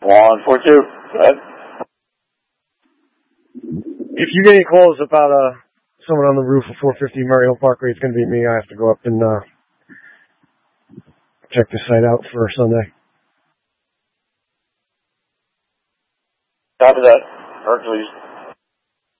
142. Go ahead. If you get any calls about someone on the roof of 450 Murray Hill Parkway, it's going to be me. I have to go up and check the site out for Sunday. Copy that. Hercules.